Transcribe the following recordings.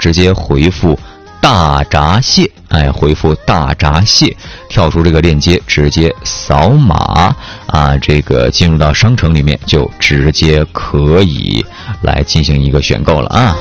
直接回复大闸蟹，回复大闸蟹，跳出这个链接，直接扫码啊，这个进入到商城里面，就直接可以来进行一个选购了啊。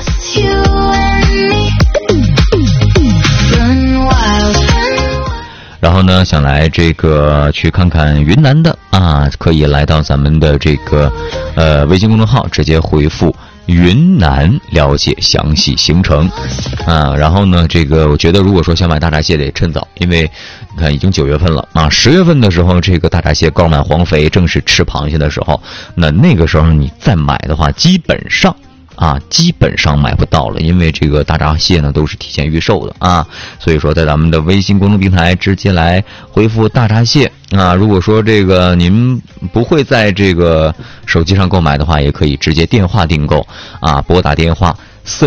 然后呢，想来这个去看看云南的啊，可以来到咱们的这个微信公众号，直接回复云南了解详细行程啊。然后呢，这个我觉得如果说想买大闸蟹得趁早，因为你看已经9月份了啊，10月份的时候这个大闸蟹高满黄肥，正是吃螃蟹的时候，那个时候你再买的话，基本上买不到了，因为这个大闸蟹呢都是提前预售的啊，所以说在咱们的微信公众平台直接来回复大闸蟹啊。如果说这个您不会在这个手机上购买的话，也可以直接电话订购啊，拨打电话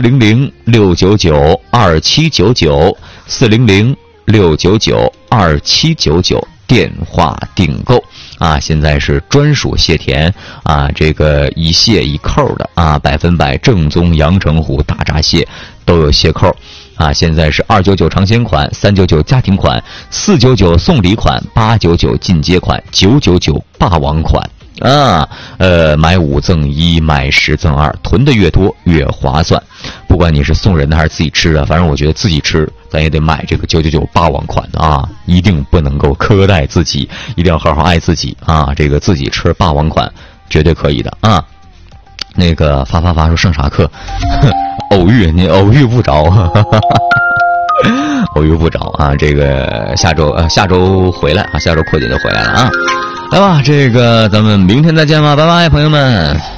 400-699-2799，400-699-2799，电话订购啊。现在是专属蟹田啊，这个一蟹一扣的啊，100%正宗阳澄湖大闸蟹都有蟹扣啊。现在是299尝鲜款，399家庭款，499送礼款，899进阶款，999霸王款啊。买5赠1，买10赠2，囤的越多越划算。不管你是送人的还是自己吃的，反正我觉得自己吃咱也得买这个999霸王款的啊，一定不能够苛待自己，一定要好好爱自己啊。这个自己吃霸王款绝对可以的啊。那个发说上啥课？偶遇你偶遇不着，偶遇不着啊。这个下周回来啊，下周阔姐就回来了啊。来吧，这个咱们明天再见吧，拜拜，朋友们。